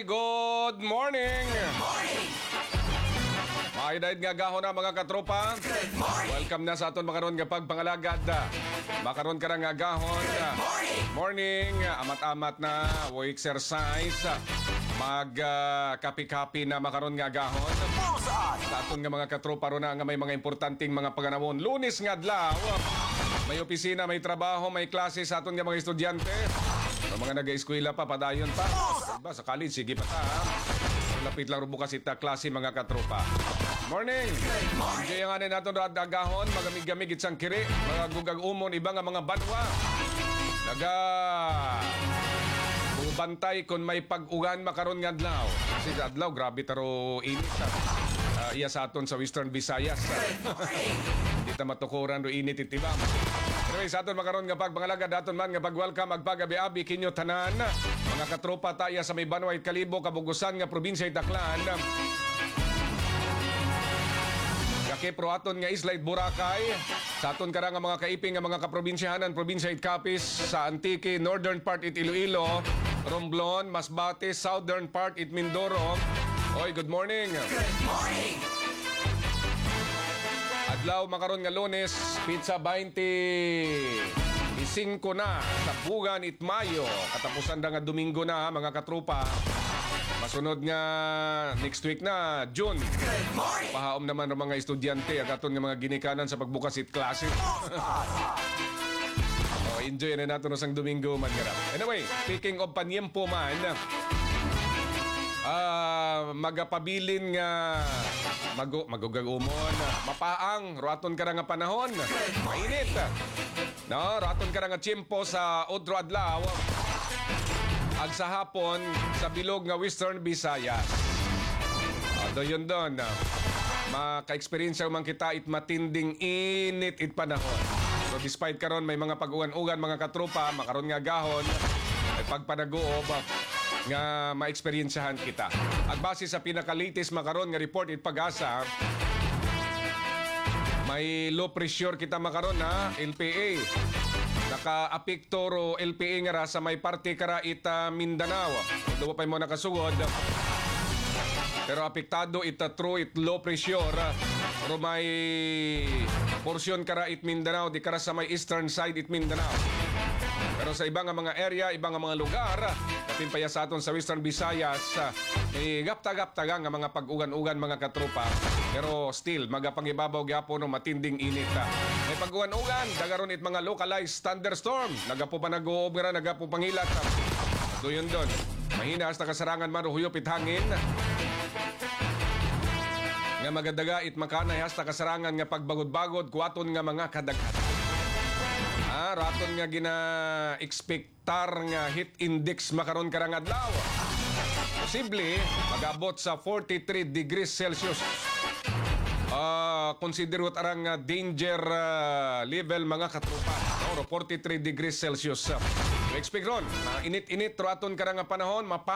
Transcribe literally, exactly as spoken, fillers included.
Hi, good morning! Morning! Maaydaid nga gahon na mga katropa. Good morning! Welcome na sa aton makaron nga pagpangalagad. Makaron ka na nga gahon. Morning! Morning, amat-amat na, wo exercise. Mag uh, kapi-kapi na makaron nga gahon. Bullseye! Sa aton nga mga katropa ro na nga may mga importanteng mga paganamon. Lunes nga adlaw. May opisina, may trabaho, may klase sa aton nga mga estudyante. Sa mga nag-eskwela pa, padayon pa. Diba, sa college, sige pa ta. Lapit lang bukas ita klase mga katropa. Morning! Good morning! Enjoy nga natin natin radagahon, magamig-gamig itsang kiri, mga gugag umon, iba nga mga banwa. Naga... bantay kung may pag-ugan makaron nga adlaw. Kasi sa adlaw, grabe taro init. Uh, iya sa aton sa Western Visayas. Hindi ta matukuran do init itibam. Anyway, sa aton makaron nga pagpangalaga daton man nga pag-welcome magpagabi-abi kinyo tanan. Mga katropa taya sa may Banway Kalibo, Kabugusan nga probinsya Taclan. Kakipro aton nga Islay Boracay. Sa aton karang nga mga kaiping nga mga kaprobinsyahanan, probinsya it Capiz, sa Antique, northern part it Iloilo, Romblon, Masbate, southern part it Mindoro. Oy, good morning. Good morning! Adlaw makaron nga Lunes, pizza twenty-five na sa Bugan it Mayo. Katapusan da nga Domingo na mga katropa. Masunod nga next week na June. Good morning! Pahaom naman ng mga estudyante at aton nga mga ginikanan sa pagbukas it klase. Oh, enjoy na natin sa Domingo man garap. Anyway, speaking of panyempo man, ah, magapabilin nga mago magugagumon, mapaang raton ka nga panahon. Mainit. No, raton ka nga tiyempo sa Udro Adlaw. Ag sa hapon sa bilog nga Western Visayas. Ado yun doon. Maka-experience man kita it matinding init it panahon. So despite karon may mga pag-ugan-ugan mga katropa, makaron nga gahon, ay pagpanaguob nga ma-experiencehan kita. At base sa pinaka-latest makaron nga report it Pag-asa, may low pressure kita makaron na L P A. Naka-apekto ro L P A nga ra sa may parte kara ita Mindanao. Duwa pa mo nakasugod. Pero apektado ita true it low pressure. Ro may porsyon kara it Mindanao, di kara sa may eastern side it Mindanao. Pero sa ibang nga mga area, ibang nga mga lugar, katimpaya sa aton sa Western Visayas, may gapta-gaptaga nga mga pag-ugan-ugan mga katropa. Pero still, magapangibabaw gyapon no matinding init. May pag-ugan-ugan, dagaron it mga localized thunderstorm. Nagapo pa nag-uob nga, nagapo pangilat. Doon doon. Mahina hasta kasarangan man, huyop it hangin. Nga magadaga it makanay hasta kasarangan nga pagbagod-bagod, kuwaton nga mga kadaghat. Ah, raton nga gina-expectar nga heat index makaron karang adlaw. Posible mag-abot sa forty-three degrees Celsius. Ah, consider what arang uh, danger uh, level mga katropa. No, forty-three degrees Celsius. Uh, expect ron, uh, init-init raton karang panahon, mapa